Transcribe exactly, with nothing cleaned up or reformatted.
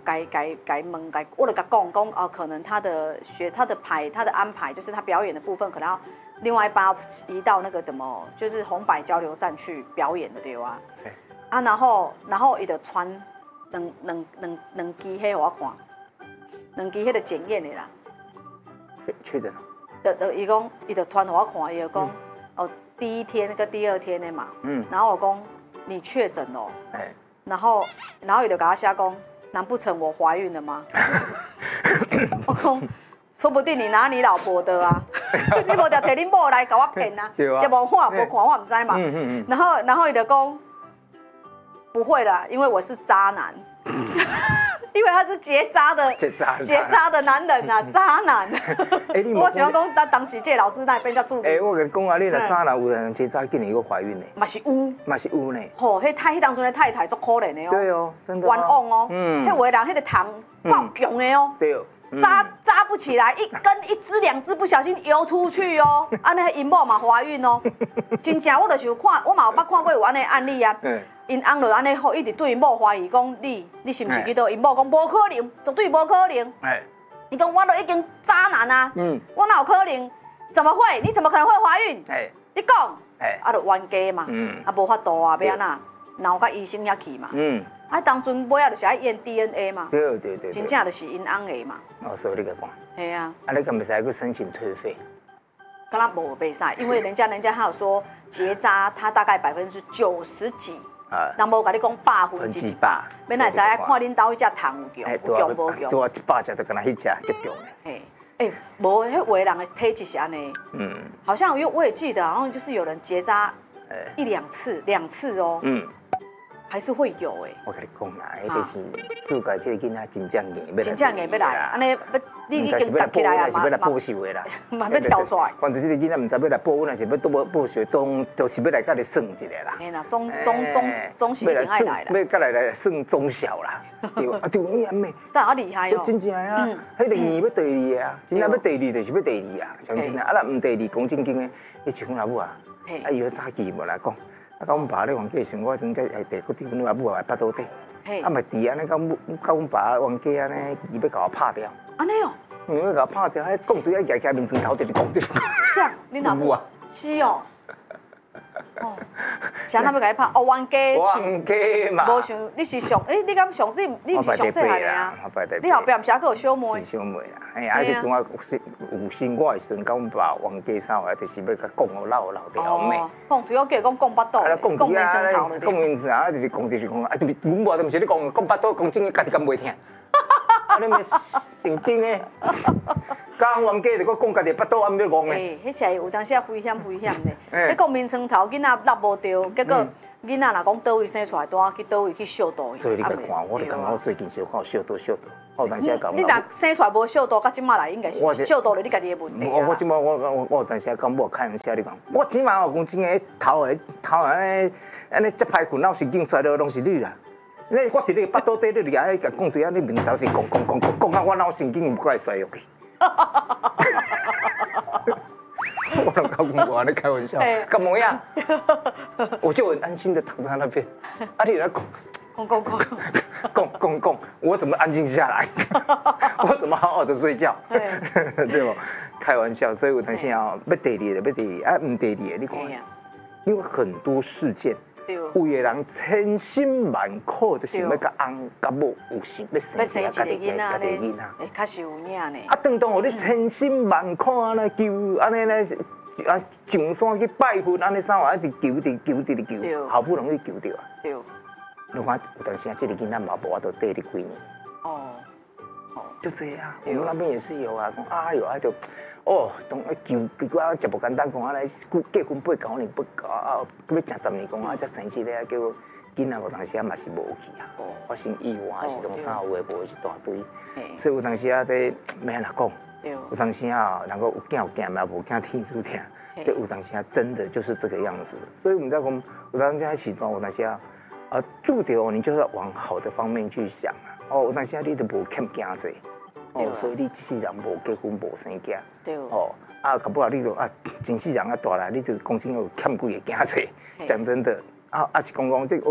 该该该问该，我就甲讲讲哦，可能他的学他的排他的安排，就是他表演的部分可能要另外一班移到那个什么，就是红白交流站去表演的对啊。啊，然后然后伊就传两两两两支迄给我看，两支迄个检验的啦。 确确诊了。 就就伊讲，伊就传给我看，伊就讲、嗯、哦，第一天跟第二天的嘛。嗯。然后我讲你确诊了。哎。然后然后伊就甲我写讲，难不成我怀孕了吗？我讲，说不定你拿你老婆的啊，你无就摕恁某来甲我骗啊， 对啊， 也无看无看我唔知嘛。嗯嗯嗯。然后然后伊就讲，不会啦，因为我是渣男。因为他是结扎的，结扎结扎的男人啊，渣男。欸、我喜欢讲当当时这老师那边叫助理。 哎，我跟你讲啊，你若渣男有人结扎，竟然又怀孕呢？ 嘛是有， 嘛是有呢。 吼，迄太迄当中的太太足可怜的哦。 对哦，真的。 冤枉哦，嗯，迄有的人迄个糖够强的哦。 对哦。 扎扎不起来，一根一只两只不小心游出去哦，安尼因某嘛怀孕哦。真正我就是有看，我嘛有捌看过有安尼案例啊。因翁就安尼好，一直对因某怀疑讲你，你是不是去倒？因某讲无可能，绝对无可能。哎，你讲我都已经渣男啊，嗯，我哪有可能？怎么会？你怎么可能会怀孕？哎，你讲，哎，啊，就冤家嘛，嗯，啊，无法度啊，要安那？闹甲医生遐去嘛，嗯，啊，当阵尾仔就是爱验 D N A 嘛， 对对对， 真正就是因翁的嘛。 哦，所以你个讲， 系啊， 啊，你敢袂使去申请退费？ 敢若无袂使，因为人家人家还有说结扎，它大概百分之九十几。人无甲你讲百分之一百，免来知影看恁兜迄只糖有强，有强无强。 拄啊一百只就敢若迄只足强的。 嘿，哎，无迄有的人的体质是安尼。嗯。好像因为我也记得，好像就是有人结扎一两次，两次哦。嗯。还是会有哎。 我跟你讲啦，迄就是世界这个囡仔真正硬， 真正硬要来，安尼要你已经夹起来啊， 是要来报仇的啦， 嘛要跳出来。 反正这个囡仔唔知要来报恩，还是要多报仇，总就是要来甲你算一下啦。 嘿啦，总总总总是一定爱来啦。 要甲来来算中小啦，对啊，对你安妹， 这好厉害哦。 真正啊，迄个年要第二啊，真正要第二就是要第二啊，相信啊，啊若唔第二讲正经的，你像阮阿母啊，啊伊要早起无来讲。啊，甲阮爸咧冤家时，我阵在下地嗰啲阮阿母也巴肚底，啊，咪伫安尼，甲阮甲阮爸冤家安尼，伊要甲我拍掉。 安尼哦？ 嗯，要甲我拍掉，迄讲对啊，举起面床头就是讲对。 像你阿母啊？是哦。哦，啥他要甲你拍？哦，冤家。 冤家嘛。 无想你是上，诶，你敢上你你是上细汉的啊？你后壁毋是还佫有小妹？ 是小妹啦，哎呀，啊，迄阵我有生我的时阵，甲阮爸冤家啥话，就是要甲讲我老老掉妹。 讲主要叫讲讲巴肚，讲面床头的。 讲面床啊，就是讲就是讲，啊，就是阮无都毋是你讲讲巴肚，讲真个家己敢袂听。啊，你咪成真诶。讲冤家就讲家己巴肚，啊，毋要讲诶。 诶，迄是有当时啊危险危险咧。你讲面床头囡仔落无着，结果囡仔若讲倒位生出来，带去倒位去烧肚。 所以你甲看，我就讲我最近小看烧肚烧肚，我有当时讲。 你若生出来无烧肚，到即马来应该是烧肚了，你家己诶问题我我即马我我我有当时讲某开玩笑，你讲我即马讲真诶头诶头安尼安尼遮歹困，脑神经衰弱拢是你啦。你我伫你巴肚底，你掠甲讲对啊，你面头是讲讲讲讲讲啊，我脑神经唔怪衰弱去。我拢甲阮爸咧开玩笑，干么样？我就很安心的躺在那边，啊，你来讲， 讲讲讲， 讲讲讲，我怎么安静下来？我怎么好好的睡觉？对不？开玩笑，所以有当时啊，要第二的，要第二，啊，唔第二的，你看，因为很多事件。有的人千辛万苦，就是要甲翁甲某有时要生一个家己的家己囡仔， 诶，确实有影呢。 啊，当当你千辛万苦安尼求，安尼咧啊上山去拜佛，安尼啥话一直求，直求，直直求，好不容易求到啊。对。你看有当时啊，这个囡仔嘛无法度缀你几年。哦。哦。就这样，我们那边也是有啊，讲哎呦啊就。哦，当啊求结果啊，就不简单讲啊，来结婚八九年，不啊，要食十年，讲啊，才生起来，叫囡仔有当时啊嘛是无去啊，发生意外是种啥有诶无一大堆，所以有当时啊，这咩人讲，有当时啊，能够有惊有惊嘛，无惊天注定，这有当时啊，真的就是这个样子。所以我们在讲，有当时啊时段，有当时啊，啊注定你就是要往好的方面去想啊，哦，有当时啊你都无欠惊势。哦，所以你一世人无结婚无生囝，哦，啊，搞不好你就啊，真世人啊大来，你就讲真有欠几个囝仔。讲真的，啊啊是讲讲这个。